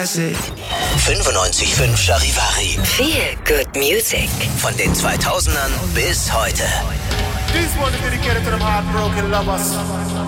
classic. 95.5 Charivari. Feel good music. Von den 2000ern bis heute. This one is dedicated to them heartbroken lovers.